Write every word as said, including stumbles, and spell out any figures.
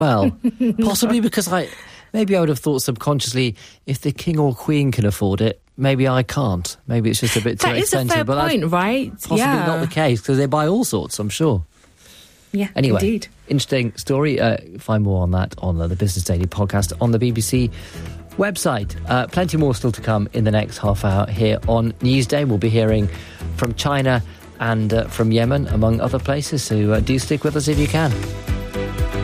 Well, possibly because I... Maybe I would have thought subconsciously, if the king or queen can afford it, maybe I can't. Maybe it's just a bit too that expensive. That is a fair but point, that's right? Possibly yeah. not the case, because they buy all sorts, I'm sure. Yeah, anyway, indeed. Interesting story. Uh, find more on that on uh, the Business Daily podcast on the B B C website. Uh, plenty more still to come in the next half hour here on Newsday. We'll be hearing from China and uh, from Yemen, among other places. So uh, do stick with us if you can.